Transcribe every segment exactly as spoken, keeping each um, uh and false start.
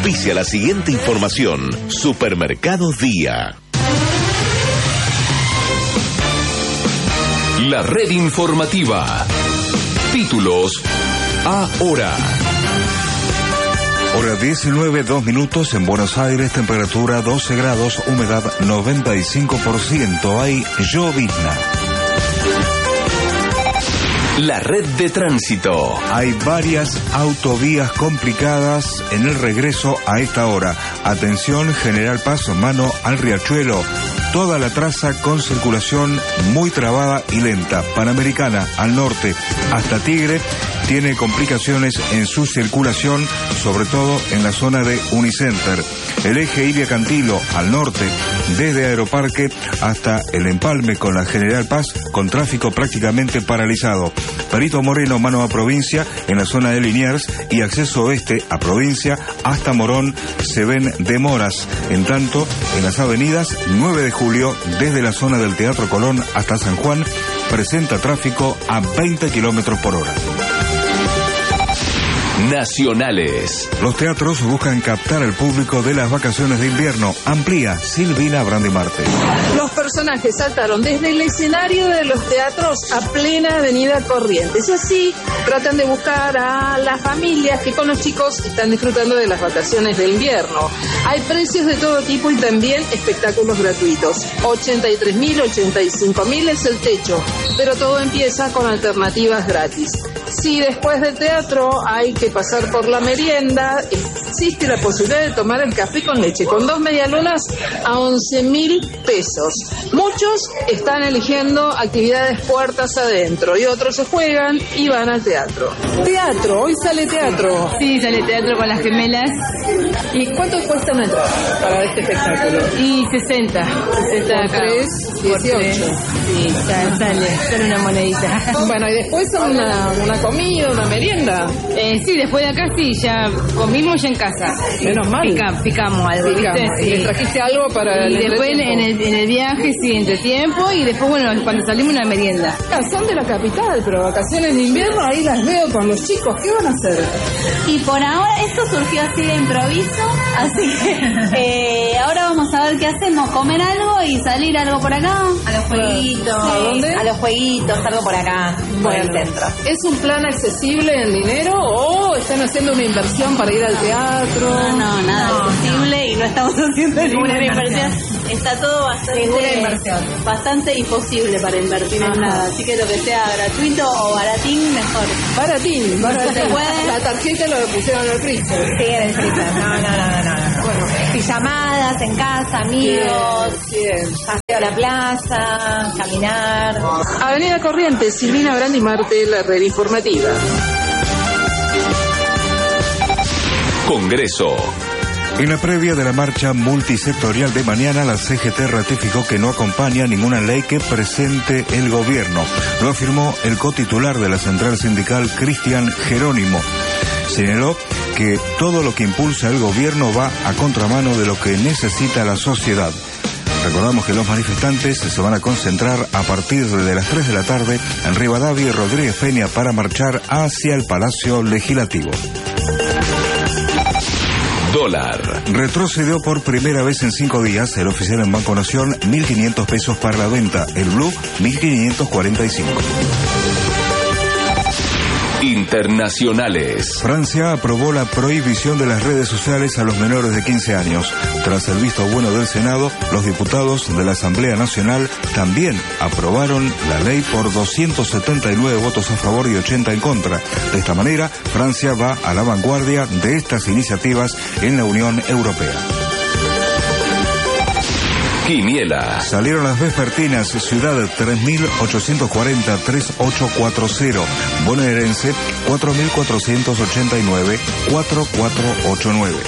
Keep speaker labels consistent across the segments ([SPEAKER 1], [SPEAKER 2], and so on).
[SPEAKER 1] Auspicia la siguiente información. Supermercado Día.
[SPEAKER 2] La red informativa. Títulos ahora.
[SPEAKER 3] Hora diecinueve, dos minutos en Buenos Aires, temperatura doce grados, humedad noventa y cinco por ciento. Hay llovizna.
[SPEAKER 2] La red de tránsito.
[SPEAKER 3] Hay varias autovías complicadas en el regreso a esta hora. Atención, General Paz, mano al Riachuelo. Toda la traza con circulación muy trabada y lenta. Panamericana al norte hasta Tigre tiene complicaciones en su circulación, sobre todo en la zona de Unicenter. El eje Ilia Cantilo al norte, desde Aeroparque hasta el empalme con la General Paz, con tráfico prácticamente paralizado. Perito Moreno, mano a provincia, en la zona de Liniers, y acceso oeste a provincia hasta Morón se ven demoras. En tanto, en las avenidas nueve de julio, desde la zona del Teatro Colón hasta San Juan, presenta tráfico a veinte kilómetros por hora.
[SPEAKER 2] Nacionales.
[SPEAKER 3] Los teatros buscan captar al público de las vacaciones de invierno. Amplía Silvina Brandimarte.
[SPEAKER 4] Los personajes saltaron desde el escenario de los teatros a plena avenida Corrientes. Y así tratan de buscar a las familias que con los chicos están disfrutando de las vacaciones de invierno. Hay precios de todo tipo y también espectáculos gratuitos. ochenta y tres mil, ochenta y cinco mil es el techo, pero todo empieza con alternativas gratis. Si después del teatro hay que pasar por la merienda, existe la posibilidad de tomar el café con leche con dos medialunas a once mil pesos. Muchos están eligiendo actividades puertas adentro y otros se juegan y van al teatro. Teatro, hoy sale teatro.
[SPEAKER 5] Sí, sale teatro con las gemelas.
[SPEAKER 4] ¿Y cuánto cuesta una entrada para este espectáculo?
[SPEAKER 5] Y sesenta. sesenta
[SPEAKER 4] Por
[SPEAKER 5] acá.
[SPEAKER 4] tres, dieciocho.
[SPEAKER 5] Sí, ya sale, sale una monedita.
[SPEAKER 4] Bueno, y después una, una comida, una merienda.
[SPEAKER 5] Eh, sí, después de acá sí, ya comimos ya en casa.
[SPEAKER 4] Menos mal.
[SPEAKER 5] Pica, picamos algo,
[SPEAKER 4] Picamos.
[SPEAKER 5] ¿viste?
[SPEAKER 4] ¿Y
[SPEAKER 5] Sí.
[SPEAKER 4] le trajiste algo para el
[SPEAKER 5] Y después en,
[SPEAKER 4] entretiempo?
[SPEAKER 5] en el, en el viaje, sí, entre tiempo, y después, bueno, cuando salimos una merienda.
[SPEAKER 4] Ah, son de la capital, pero vacaciones de invierno ahí las veo con los chicos. ¿Qué van a hacer?
[SPEAKER 6] Y por ahora esto surgió así de improviso, así que eh, ahora vamos a ver qué hacemos, comer algo y salir algo por acá.
[SPEAKER 5] A los jueguitos.
[SPEAKER 4] ¿A dónde?
[SPEAKER 6] A los jueguitos, algo por acá, por el centro.
[SPEAKER 4] ¿Es un plan accesible en dinero o están haciendo una inversión para ir al teatro?
[SPEAKER 6] No, no, nada
[SPEAKER 5] No,
[SPEAKER 6] accesible y no estamos haciendo ninguna,
[SPEAKER 5] Ninguna
[SPEAKER 6] inversión.
[SPEAKER 5] inversión.
[SPEAKER 6] Está todo bastante,
[SPEAKER 5] Ninguna inversión.
[SPEAKER 6] bastante imposible para invertir
[SPEAKER 4] Ajá.
[SPEAKER 6] en nada, así que lo que sea gratuito o baratín, mejor.
[SPEAKER 4] Baratín, baratín.
[SPEAKER 6] ¿Se puede?
[SPEAKER 4] La tarjeta lo pusieron al freezer.
[SPEAKER 6] Sí, en el freezer. No, no, no, no, no.
[SPEAKER 4] Bueno,
[SPEAKER 6] Pijamadas en casa, amigos,
[SPEAKER 4] bien, bien.
[SPEAKER 6] paseo a la plaza, caminar.
[SPEAKER 4] Avenida Corrientes, Silvina Brandimarte, la red informativa.
[SPEAKER 2] Congreso.
[SPEAKER 3] En la previa de la marcha multisectorial de mañana, la C G T ratificó que no acompaña ninguna ley que presente el gobierno. Lo afirmó el cotitular de la central sindical, Cristian Jerónimo. Señaló que todo lo que impulsa el gobierno va a contramano de lo que necesita la sociedad. Recordamos que los manifestantes se van a concentrar a partir de las tres de la tarde en Rivadavia y Rodríguez Peña para marchar hacia el Palacio Legislativo.
[SPEAKER 2] Dólar.
[SPEAKER 3] Retrocedió por primera vez en cinco días el oficial en Banco Nación, mil quinientos pesos para la venta. El Blue, mil quinientos cuarenta y cinco.
[SPEAKER 2] Internacionales.
[SPEAKER 3] Francia aprobó la prohibición de las redes sociales a los menores de quince años. Tras el visto bueno del Senado, los diputados de la Asamblea Nacional también aprobaron la ley por doscientos setenta y nueve votos a favor y ochenta en contra. De esta manera, Francia va a la vanguardia de estas iniciativas en la Unión Europea.
[SPEAKER 2] Quiniela.
[SPEAKER 3] Salieron las vespertinas, Ciudad tres mil ochocientos cuarenta, tres mil ochocientos cuarenta. Bonaerense cuatro mil cuatrocientos ochenta y nueve, cuatro mil cuatrocientos ochenta y nueve.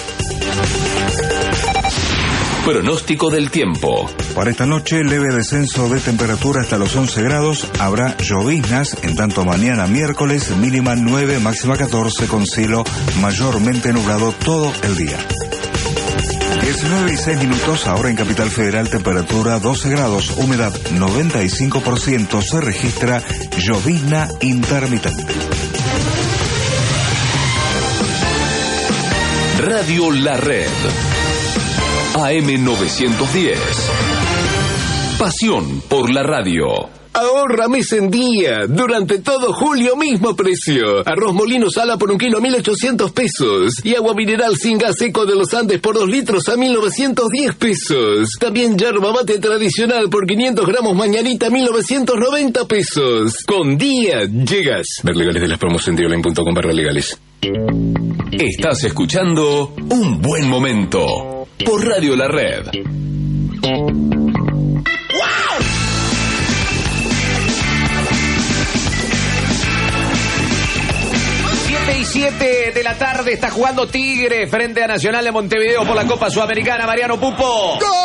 [SPEAKER 2] Pronóstico del tiempo.
[SPEAKER 3] Para esta noche, leve descenso de temperatura hasta los once grados. Habrá lloviznas, en tanto mañana miércoles, mínima nueve, máxima catorce, con cielo mayormente nublado todo el día. diecinueve y seis minutos, ahora en Capital Federal, temperatura doce grados, humedad noventa y cinco por ciento, se registra llovizna intermitente.
[SPEAKER 2] Radio La Red. A M novecientos diez. Pasión por la radio.
[SPEAKER 7] Ahorra mes en día. Durante todo julio, mismo precio. Arroz molino sala por un kilo a mil ochocientos pesos. Y agua mineral sin gas seco de los Andes por dos litros a mil novecientos diez pesos. También yerba mate tradicional por quinientos gramos mañanita a mil novecientos noventa pesos. Con día llegas. Ver legales de las promos en dioline punto com barra legales.
[SPEAKER 2] Estás escuchando Un Buen Momento por Radio La Red.
[SPEAKER 8] siete de la tarde está jugando Tigre frente a Nacional de Montevideo por la Copa Sudamericana. Mariano Pupo.
[SPEAKER 9] ¡Gol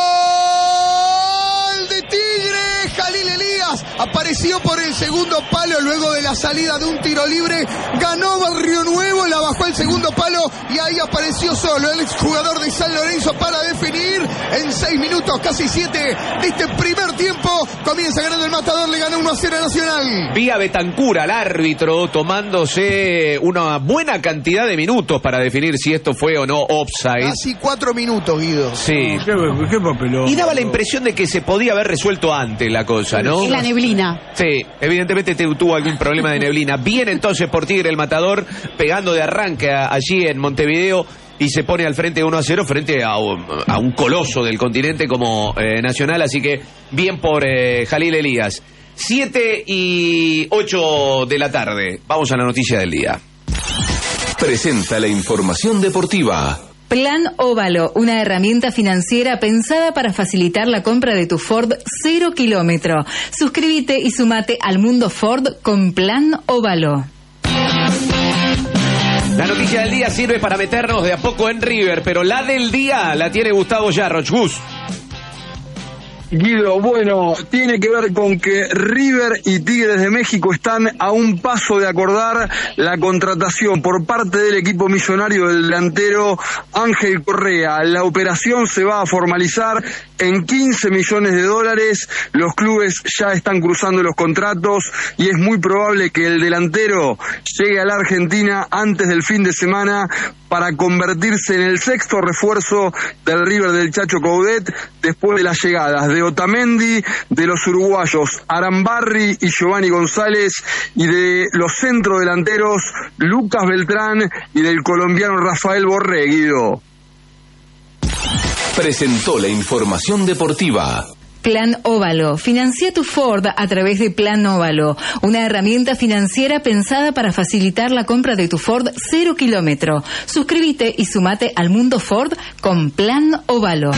[SPEAKER 9] de Tigre! Jalil Elías apareció por el segundo palo luego de la salida de un tiro libre. Ganó Barrio Nuevo, la bajó al segundo palo y ahí apareció solo el exjugador de San Lorenzo para definir en seis minutos, casi siete de este primer tiempo. Comienza ganando el Matador, le ganó uno a cero a Nacional.
[SPEAKER 8] Vía Betancur al árbitro tomándose una buena cantidad de minutos para definir si esto fue o no offside.
[SPEAKER 9] Casi cuatro minutos, Guido.
[SPEAKER 8] Sí.
[SPEAKER 10] ¿Qué, qué papelón?
[SPEAKER 8] Y daba la impresión de que se podía haber resuelto antes la cosa, ¿no?
[SPEAKER 5] Es la neblina.
[SPEAKER 8] Sí, evidentemente te, tuvo algún problema de neblina. Bien entonces por Tigre el Matador, pegando de arranque a, allí en Montevideo y se pone al frente uno a cero frente a, a un coloso del continente como eh, Nacional, así que bien por eh, Jalil Elías. siete y ocho de la tarde. Vamos a la noticia del día.
[SPEAKER 2] Presenta la información deportiva.
[SPEAKER 11] Plan Óvalo, una herramienta financiera pensada para facilitar la compra de tu Ford cero kilómetro. Suscríbete y sumate al mundo Ford con Plan Óvalo.
[SPEAKER 8] La noticia del día sirve para meternos de a poco en River, pero la del día la tiene Gustavo Yarroch. Gus.
[SPEAKER 12] Guido, bueno, tiene que ver con que River y Tigres de México están a un paso de acordar la contratación por parte del equipo millonario del delantero Ángel Correa. La operación se va a formalizar en quince millones de dólares. Los clubes ya están cruzando los contratos y es muy probable que el delantero llegue a la Argentina antes del fin de semana para convertirse en el sexto refuerzo del River del Chacho Coudet después de las llegadas de Otamendi, de los uruguayos Arambarri y Giovanni González y de los centrodelanteros Lucas Beltrán y del colombiano Rafael Borré. Guido.
[SPEAKER 2] Presentó la información deportiva.
[SPEAKER 11] Plan Óvalo. Financia tu Ford a través de Plan Óvalo, una herramienta financiera pensada para facilitar la compra de tu Ford cero kilómetro. Suscríbete y sumate al mundo Ford con Plan Óvalo.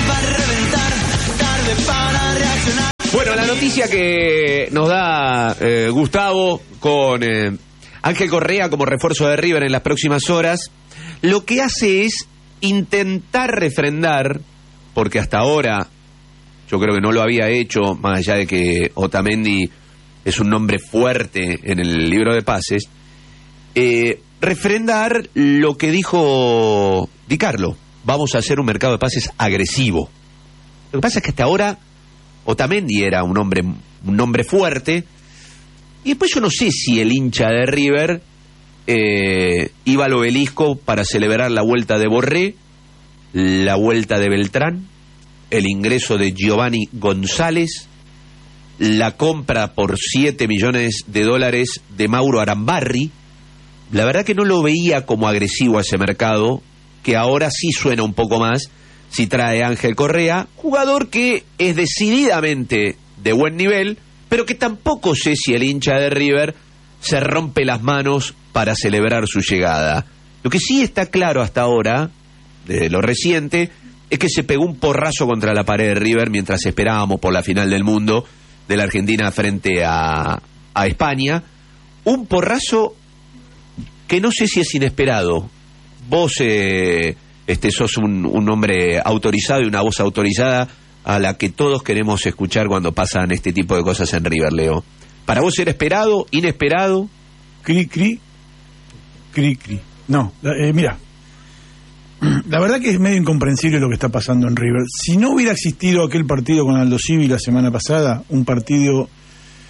[SPEAKER 8] Bueno, la noticia que nos da eh, Gustavo con eh, Ángel Correa como refuerzo de River en las próximas horas, lo que hace es intentar refrendar, porque hasta ahora yo creo que no lo había hecho, más allá de que Otamendi es un nombre fuerte en el libro de pases, eh, refrendar lo que dijo Di Carlo. Vamos a hacer un mercado de pases agresivo. Lo que pasa es que hasta ahora Otamendi era un hombre, un nombre fuerte, y después yo no sé si el hincha de River eh, iba al Obelisco para celebrar la vuelta de Borré, la vuelta de Beltrán, el ingreso de Giovanni González, la compra por siete millones de dólares de Mauro Arambarri. La verdad que no lo veía como agresivo a ese mercado, que ahora sí suena un poco más si trae Ángel Correa, jugador que es decididamente de buen nivel, pero que tampoco sé si el hincha de River se rompe las manos para celebrar su llegada. Lo que sí está claro hasta ahora, desde lo reciente, es que se pegó un porrazo contra la pared de River mientras esperábamos por la final del mundo de la Argentina frente a, a España. Un porrazo que no sé si es inesperado. Vos eh, este, sos un, un hombre autorizado y una voz autorizada a la que todos queremos escuchar cuando pasan este tipo de cosas en River, Leo. ¿Para vos era esperado, inesperado?
[SPEAKER 10] Cri, cri, cri, cri. No, eh, mira, la verdad que es medio incomprensible lo que está pasando en River. Si no hubiera existido aquel partido con Aldo Civi la semana pasada, un partido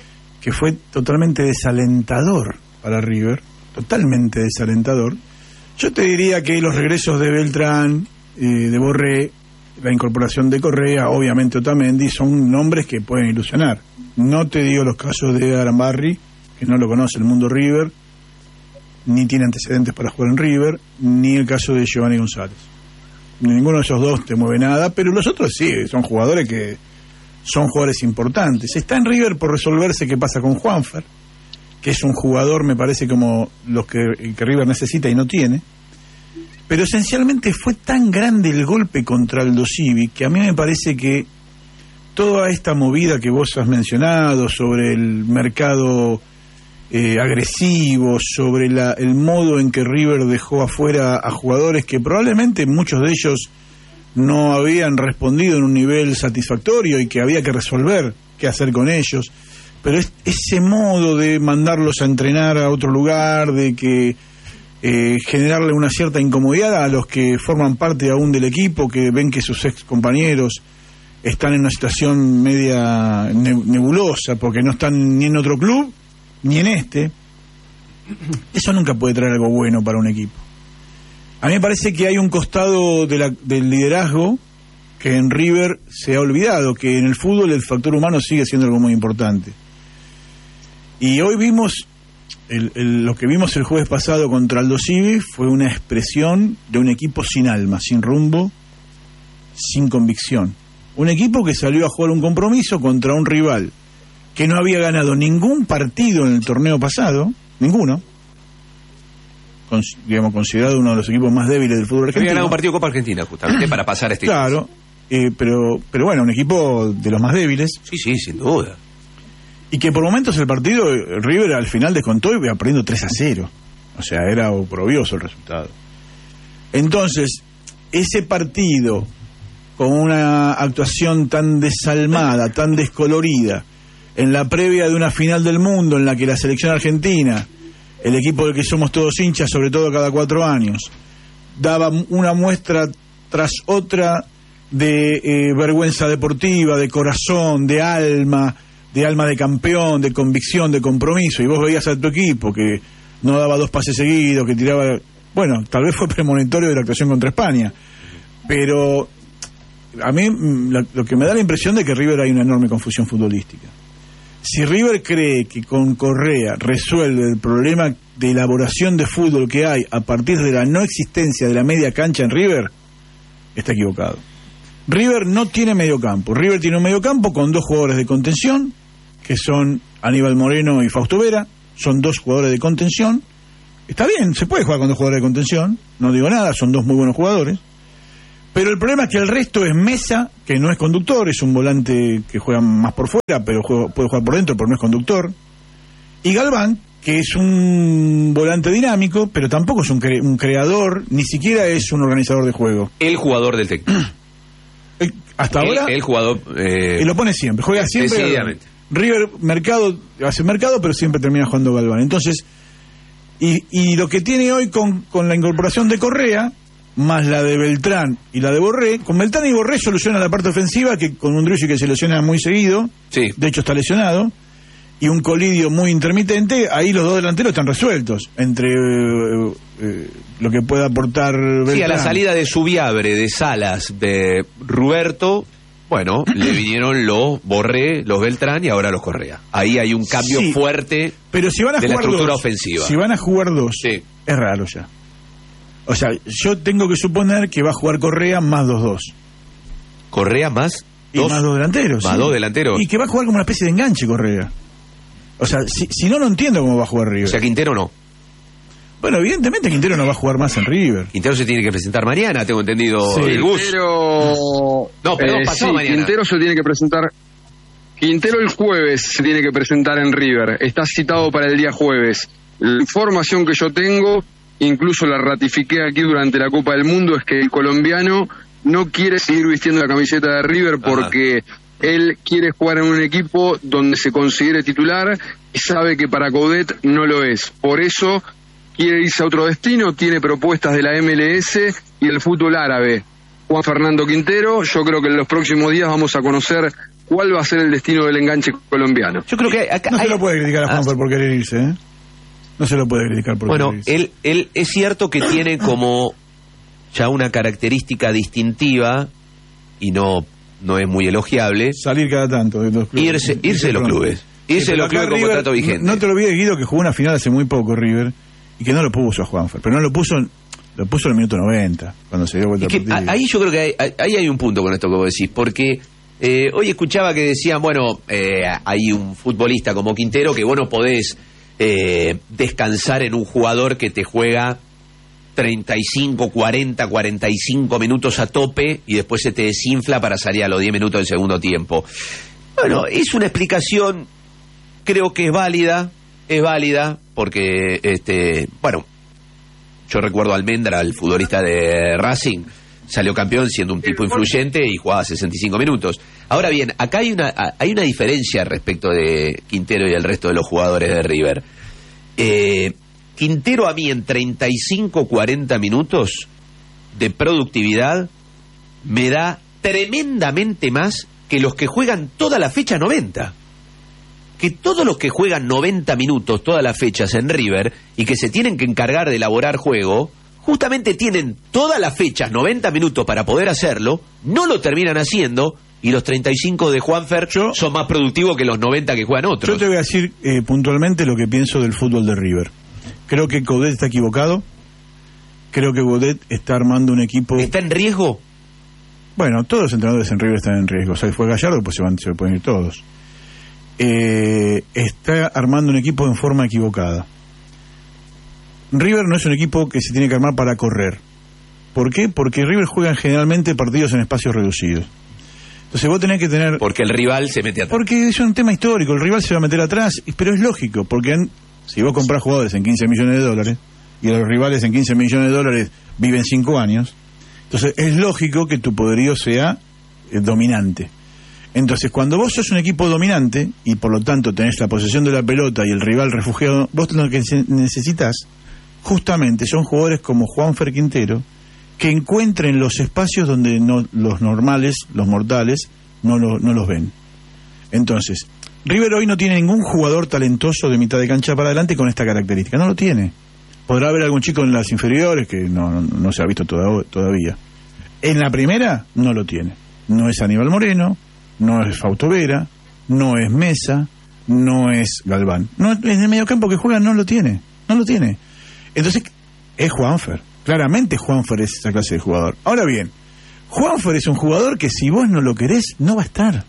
[SPEAKER 10] que fue totalmente desalentador para River, totalmente desalentador, Yo te diría que los regresos de Beltrán, eh, de Borré, la incorporación de Correa, obviamente Otamendi, son nombres que pueden ilusionar. No te digo los casos de Arambarri, que no lo conoce el mundo River, ni tiene antecedentes para jugar en River, ni el caso de Giovanni González. Ninguno de esos dos te mueve nada, pero los otros sí, son jugadores que son jugadores importantes. Está en River por resolverse qué pasa con Juanfer, que es un jugador, me parece, como los que, que River necesita y no tiene. Pero esencialmente fue tan grande el golpe contra Aldo Civi que a mí me parece que toda esta movida que vos has mencionado sobre el mercado eh, agresivo, sobre la, el modo en que River dejó afuera a jugadores que probablemente muchos de ellos no habían respondido en un nivel satisfactorio y que había que resolver qué hacer con ellos, pero es, ese modo de mandarlos a entrenar a otro lugar, de que eh, generarle una cierta incomodidad a los que forman parte aún del equipo, que ven que sus ex compañeros están en una situación media nebulosa porque no están ni en otro club ni en este, eso nunca puede traer algo bueno para un equipo. A mí me parece que hay un costado de la, del liderazgo que en River se ha olvidado, que en el fútbol el factor humano sigue siendo algo muy importante. Y hoy vimos, el, el, lo que vimos el jueves pasado contra Aldo Civi fue una expresión de un equipo sin alma, sin rumbo, sin convicción. Un equipo que salió a jugar un compromiso contra un rival que no había ganado ningún partido en el torneo pasado, ninguno, con, digamos, considerado uno de los equipos más débiles del fútbol argentino.
[SPEAKER 8] Había ganado un partido de Copa Argentina, justamente, para pasar este.
[SPEAKER 10] Claro, eh, pero, pero bueno, un equipo de los más débiles.
[SPEAKER 8] Sí, sí, sin duda.
[SPEAKER 10] Y que por momentos el partido, River al final descontó y iba perdiendo tres a cero. O sea, era oprobioso el resultado. Entonces, ese partido, con una actuación tan desalmada, tan descolorida, en la previa de una final del mundo en la que la selección argentina, el equipo del que somos todos hinchas, sobre todo cada cuatro años, daba una muestra tras otra de eh, vergüenza deportiva, de corazón, de alma, de alma de campeón, de convicción, de compromiso, y vos veías a tu equipo que no daba dos pases seguidos, que tiraba... Bueno, tal vez fue premonitorio de la actuación contra España, pero a mí la, lo que me da la impresión de que River hay una enorme confusión futbolística. Si River cree que con Correa resuelve el problema de elaboración de fútbol que hay a partir de la no existencia de la media cancha en River, está equivocado. River no tiene mediocampo. River tiene un mediocampo con dos jugadores de contención, que son Aníbal Moreno y Fausto Vera. Son dos jugadores de contención. Está bien, se puede jugar con dos jugadores de contención, no digo nada, son dos muy buenos jugadores. Pero el problema es que el resto es Mesa, que no es conductor, es un volante que juega más por fuera, pero juega, puede jugar por dentro, pero no es conductor. Y Galván, que es un volante dinámico, pero tampoco es un, cre- un creador, ni siquiera es un organizador de juego.
[SPEAKER 8] El jugador del técnico.
[SPEAKER 10] el, hasta
[SPEAKER 8] el,
[SPEAKER 10] ahora...
[SPEAKER 8] El jugador... Eh,
[SPEAKER 10] y lo pone siempre, juega siempre.
[SPEAKER 8] Decididamente.
[SPEAKER 10] River, Mercado, hace Mercado, pero siempre termina jugando Galván. Entonces, y, y lo que tiene hoy con, con la incorporación de Correa, más la de Beltrán y la de Borré, con Beltrán y Borré soluciona la parte ofensiva, que con un Drussi que se lesiona muy seguido,
[SPEAKER 8] sí.
[SPEAKER 10] De hecho está lesionado, y un Colidio muy intermitente, ahí los dos delanteros están resueltos, entre eh, eh, lo que pueda aportar Beltrán.
[SPEAKER 8] Sí, a la salida de Subiabre, de Salas, de Ruberto, bueno, le vinieron los Borré, los Beltrán y ahora los Correa. Ahí hay un cambio
[SPEAKER 10] sí,
[SPEAKER 8] fuerte
[SPEAKER 10] pero si van a
[SPEAKER 8] de
[SPEAKER 10] jugar
[SPEAKER 8] la estructura
[SPEAKER 10] dos,
[SPEAKER 8] ofensiva.
[SPEAKER 10] Si van a jugar dos,
[SPEAKER 8] sí.
[SPEAKER 10] Es raro ya. O sea, yo tengo que suponer que va a jugar Correa más dos dos.
[SPEAKER 8] ¿Correa más?
[SPEAKER 10] Y
[SPEAKER 8] dos,
[SPEAKER 10] más dos delanteros.
[SPEAKER 8] Más
[SPEAKER 10] sí.
[SPEAKER 8] dos delanteros.
[SPEAKER 10] Y que va a jugar como una especie de enganche Correa. O sea, si, si no, no entiendo cómo va a jugar River.
[SPEAKER 8] O sea, Quintero no.
[SPEAKER 10] Bueno, evidentemente Quintero no va a jugar más en River.
[SPEAKER 8] Quintero se tiene que presentar mañana, tengo entendido.
[SPEAKER 12] Sí.
[SPEAKER 8] El Gus.
[SPEAKER 12] Quintero...
[SPEAKER 8] No, perdón,
[SPEAKER 12] eh,
[SPEAKER 8] pasado
[SPEAKER 12] sí,
[SPEAKER 8] mañana.
[SPEAKER 12] Quintero se tiene que presentar... Quintero el jueves se tiene que presentar en River. Está citado para el día jueves. La información que yo tengo, incluso la ratifiqué aquí durante la Copa del Mundo, es que el colombiano no quiere seguir vistiendo la camiseta de River porque Ajá. él quiere jugar en un equipo donde se considere titular y sabe que para Coudet no lo es. Por eso quiere irse a otro destino, tiene propuestas de la M L S y del fútbol árabe. Juan Fernando Quintero, yo creo que en los próximos días vamos a conocer cuál va a ser el destino del enganche colombiano.
[SPEAKER 8] Yo creo que acá
[SPEAKER 10] no
[SPEAKER 8] hay...
[SPEAKER 10] se lo puede criticar a Juan ah, por querer irse, ¿eh? No se lo puede criticar por
[SPEAKER 8] Bueno,
[SPEAKER 10] eso.
[SPEAKER 8] él, él es cierto que tiene como ya una característica distintiva y no, no es muy elogiable.
[SPEAKER 10] Salir cada tanto de los clubes.
[SPEAKER 8] Irse, irse de los clubes. Irse de los clubes con contrato vigente.
[SPEAKER 10] No, no te lo olvides, Guido, que jugó una final hace muy poco River y que no lo puso a Juanfer, pero no lo puso, lo puso en el minuto noventa, cuando se dio vuelta
[SPEAKER 8] que,
[SPEAKER 10] el partido.
[SPEAKER 8] Ahí yo creo que hay, ahí hay un punto con esto que vos decís, porque eh, hoy escuchaba que decían, bueno, eh, hay un futbolista como Quintero que vos no podés eh, descansar en un jugador que te juega treinta y cinco, cuarenta, cuarenta y cinco minutos a tope y después se te desinfla para salir a los diez minutos del segundo tiempo. Bueno, es una explicación, creo que es válida, es válida, porque, este, bueno, yo recuerdo a Almendra, el futbolista de Racing, salió campeón siendo un tipo influyente y jugaba sesenta y cinco minutos. Ahora bien, acá hay una, hay una diferencia respecto de Quintero y el resto de los jugadores de River. Eh... Quintero a mí en treinta y cinco, cuarenta minutos de productividad me da tremendamente más que los que juegan toda la fecha noventa. Que todos los que juegan noventa minutos todas las fechas en River y que se tienen que encargar de elaborar juego, justamente tienen todas las fechas noventa minutos para poder hacerlo, no lo terminan haciendo y los treinta y cinco de Juanfer yo, son más productivos que los noventa que juegan otros.
[SPEAKER 10] Yo te voy a decir eh, puntualmente lo que pienso del fútbol de River. Creo que Coudet está equivocado. Creo que Coudet está armando un equipo...
[SPEAKER 8] ¿Está en riesgo?
[SPEAKER 10] Bueno, todos los entrenadores en River están en riesgo. O sea, fue Gallardo, pues se, van, se pueden ir todos. Eh, está armando un equipo en forma equivocada. River no es un equipo que se tiene que armar para correr. ¿Por qué? Porque River juega generalmente partidos en espacios reducidos. Entonces vos tenés que tener...
[SPEAKER 8] Porque el rival se mete atrás.
[SPEAKER 10] Porque es un tema histórico, el rival se va a meter atrás, pero es lógico, porque... En, si vos comprás jugadores en quince millones de dólares y los rivales en quince millones de dólares viven cinco años, entonces es lógico que tu poderío sea eh, dominante. Entonces, cuando vos sos un equipo dominante y por lo tanto tenés la posesión de la pelota y el rival refugiado, vos lo que necesitas justamente son jugadores como Juanfer Quintero que encuentren los espacios donde no, los normales, los mortales, no, lo, no los ven. Entonces, River hoy no tiene ningún jugador talentoso de mitad de cancha para adelante con esta característica. No lo tiene. Podrá haber algún chico en las inferiores que no, no, no se ha visto toda, todavía. En la primera no lo tiene. No es Aníbal Moreno, no es Fausto Vera, no es Mesa, no es Galván. No, en el mediocampo que juega no lo tiene. No lo tiene. Entonces, es Juanfer. Claramente Juanfer es esa clase de jugador. Ahora bien, Juanfer es un jugador que si vos no lo querés, no va a estar.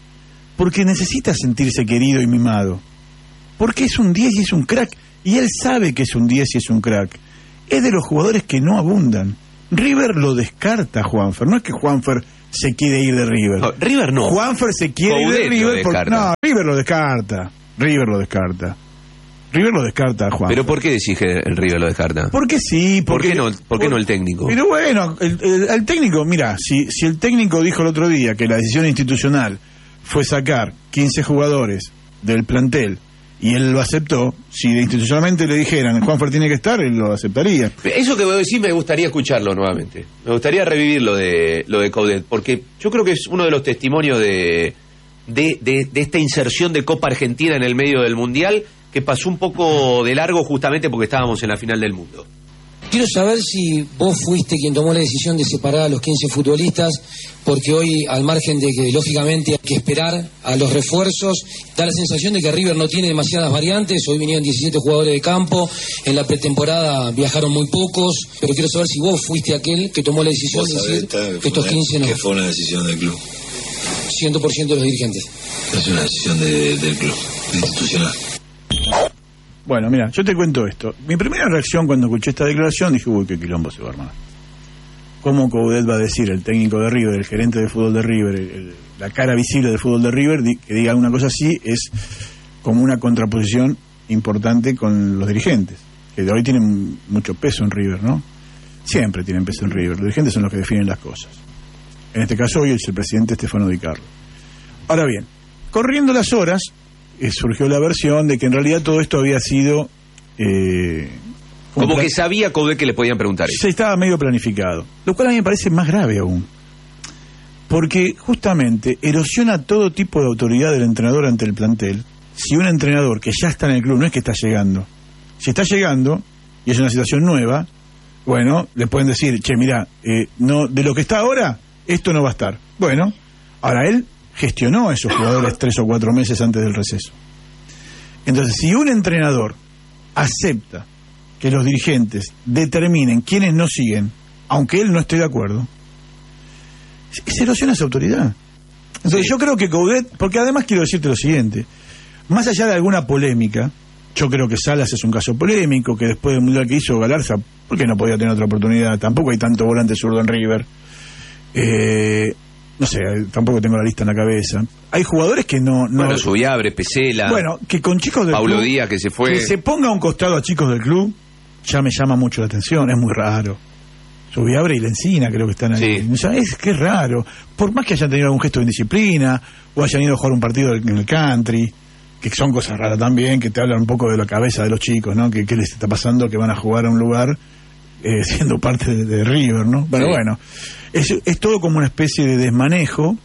[SPEAKER 10] Porque necesita sentirse querido y mimado. Porque es un diez y es un crack. Y él sabe que es un diez y es un crack. Es de los jugadores que no abundan. River lo descarta a Juanfer. No es que Juanfer se quiere ir de River.
[SPEAKER 8] No, River no.
[SPEAKER 10] Juanfer se quiere
[SPEAKER 8] Coudet
[SPEAKER 10] ir de River. Porque, no, River lo descarta. River lo descarta. River lo descarta a Juanfer.
[SPEAKER 8] ¿Pero por qué decís que el River lo descarta?
[SPEAKER 10] Porque sí. Porque,
[SPEAKER 8] ¿Por qué no, por qué no el técnico?
[SPEAKER 10] Pero bueno, el, el, el técnico, mira, si, si el técnico dijo el otro día que la decisión institucional fue sacar quince jugadores del plantel y él lo aceptó, si institucionalmente le dijeran Juanfer tiene que estar, él lo aceptaría.
[SPEAKER 8] Eso que voy a decir me gustaría escucharlo nuevamente. Me gustaría revivir lo de, lo de Coudet, porque yo creo que es uno de los testimonios de, de, de, de esta inserción de Copa Argentina en el medio del Mundial, que pasó un poco de largo justamente porque estábamos en la final del mundo.
[SPEAKER 13] Quiero saber si vos fuiste quien tomó la decisión de separar a los quince futbolistas, porque hoy, al margen de que lógicamente hay que esperar a los refuerzos, da la sensación de que River no tiene demasiadas variantes. Hoy vinieron diecisiete jugadores de campo, en la pretemporada viajaron muy pocos, pero quiero saber si vos fuiste aquel que tomó la decisión de decir que, que estos quince no.
[SPEAKER 14] Que fue una decisión del club.
[SPEAKER 13] cien por ciento de los dirigentes.
[SPEAKER 14] Es una decisión de, del club, institucional.
[SPEAKER 10] Bueno, mira, yo te cuento esto. Mi primera reacción cuando escuché esta declaración, dije, uy, qué quilombo se va a armar. ¿Cómo Coudet va a decir, el técnico de River, el gerente de fútbol de River, el, el, la cara visible del fútbol de River, di, que diga una cosa así, es como una contraposición importante con los dirigentes, que de hoy tienen mucho peso en River, ¿no? Siempre tienen peso en River. Los dirigentes son los que definen las cosas. En este caso hoy es el presidente Stefano Di Carlo. Ahora bien, corriendo las horas, eh, surgió la versión de que en realidad todo esto había sido... Eh,
[SPEAKER 8] Como que sabía Coudet que le podían preguntar eso.
[SPEAKER 10] Se estaba medio planificado. Lo cual a mí me parece más grave aún. Porque justamente erosiona todo tipo de autoridad del entrenador ante el plantel. Si un entrenador que ya está en el club, no es que está llegando, Si está llegando, y es una situación nueva, bueno, le pueden decir, che, mira, eh, no, de lo que está ahora, esto no va a estar. Bueno, ahora él gestionó a esos jugadores tres o cuatro meses antes del receso. Entonces, si un entrenador acepta que los dirigentes determinen quiénes no siguen, aunque él no esté de acuerdo, se erosiona esa autoridad. Entonces sí. Yo creo que Coudet, porque además quiero decirte lo siguiente, más allá de alguna polémica, yo creo que Salas es un caso polémico, que después del mundial que hizo Galarza, ¿por qué no podía tener otra oportunidad? Tampoco hay tanto volante zurdo en River. Eh, no sé, tampoco tengo la lista en la cabeza. Hay jugadores que no... no
[SPEAKER 8] bueno, Subiabre, Pesela...
[SPEAKER 10] Bueno, que con chicos del
[SPEAKER 8] Paulo
[SPEAKER 10] club...
[SPEAKER 8] Díaz, que se fue...
[SPEAKER 10] Que se ponga a un costado a chicos del club, ya me llama mucho la atención, es muy raro. Subiabre y Lencina creo que están ahí. Sí. O sea, es que es raro. Por más que hayan tenido algún gesto de indisciplina, o hayan ido a jugar un partido en el country, que son cosas raras también, que te hablan un poco de la cabeza de los chicos, ¿no? Que qué les está pasando, que van a jugar a un lugar eh, siendo parte de, de River, ¿no? Pero sí. Bueno, es, es todo como una especie de desmanejo,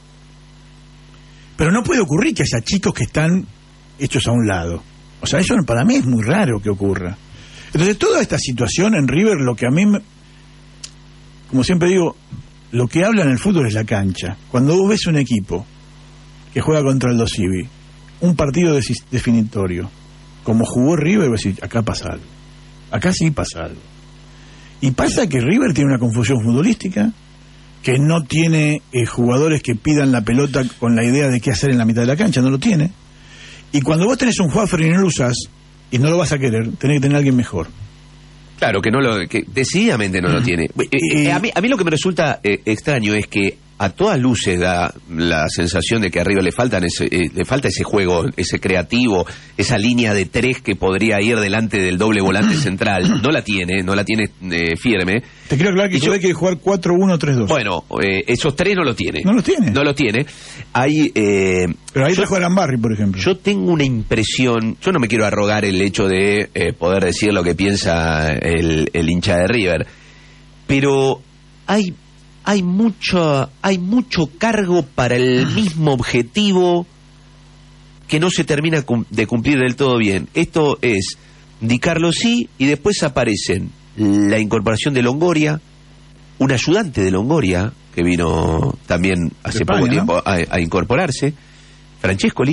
[SPEAKER 10] pero no puede ocurrir que haya chicos que están hechos a un lado. O sea, eso para mí es muy raro que ocurra. Entonces, toda esta situación en River, lo que a mí, me, como siempre digo, lo que habla en el fútbol es la cancha. Cuando vos ves un equipo que juega contra el Dosivi, un partido decis- definitorio, como jugó River, vos decís, acá pasa algo. Acá sí pasa algo. Y pasa que River tiene una confusión futbolística, que no tiene eh, jugadores que pidan la pelota con la idea de qué hacer en la mitad de la cancha, no lo tiene. Y cuando vos tenés un Juanfer y no lo usás, y no lo vas a querer, tenés que tener a alguien mejor.
[SPEAKER 8] Claro, que no lo, que decididamente no mm. lo tiene. Eh, eh, a, mí, a mí lo que me resulta eh, extraño es que a todas luces da la sensación de que a River le faltan ese, eh, le falta ese juego, ese creativo, esa línea de tres que podría ir delante del doble volante central. No la tiene, no la tiene eh, firme.
[SPEAKER 10] Te quiero aclarar que yo hay que jugar cuatro uno tres dos.
[SPEAKER 8] Bueno, eh, esos tres no lo tiene.
[SPEAKER 10] No los tiene.
[SPEAKER 8] No lo tiene. Hay, eh,
[SPEAKER 10] Pero ahí está Juan Barry, por ejemplo.
[SPEAKER 8] Yo tengo una impresión, yo no me quiero arrogar el hecho de eh, poder decir lo que piensa el, el hincha de River, pero hay... Hay mucho, hay mucho cargo para el mismo objetivo que no se termina de cumplir del todo bien. Esto es Di Carlo sí, y después aparecen la incorporación de Longoria, un ayudante de Longoria que vino también hace España, poco tiempo, ¿no? a, a incorporarse, Francescoli,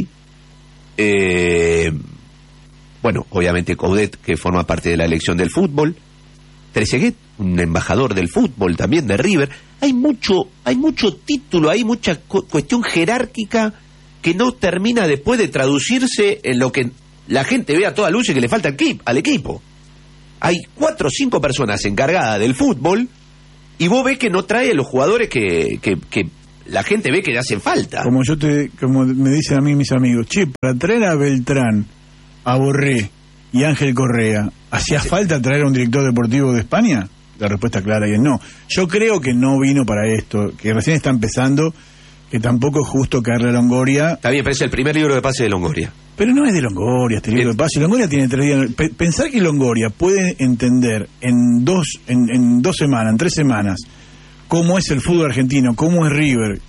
[SPEAKER 8] eh, bueno, obviamente Coudet, que forma parte de la elección del fútbol, Trezeguet, un embajador del fútbol también de River. Hay mucho, hay mucho título, hay mucha cu- cuestión jerárquica que no termina después de traducirse en lo que la gente ve a toda luz y que le falta al, equi- al equipo. Hay cuatro o cinco personas encargadas del fútbol y vos ves que no trae a los jugadores que, que, que la gente ve que le hacen falta.
[SPEAKER 10] Como yo te, como me dicen a mí mis amigos, che, para traer a Beltrán, a Borré y Ángel Correa, ¿hacía sí. falta traer a un director deportivo de España? La respuesta clara es no. Yo creo que no vino para esto, que recién está empezando, que tampoco es justo caerle a Longoria.
[SPEAKER 8] Está bien, pero es el primer libro de pase de Longoria.
[SPEAKER 10] Pero no es de Longoria este libro de pase. Longoria tiene tres días. P- pensar que Longoria puede entender en dos, en, en dos semanas, en tres semanas, cómo es el fútbol argentino, cómo es River,